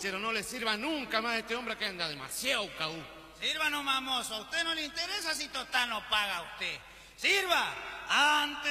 guachero, no le sirva nunca más a este hombre que anda demasiado caú. Sirva nomás, mozo. A usted no le interesa si total no paga usted. Sirva antes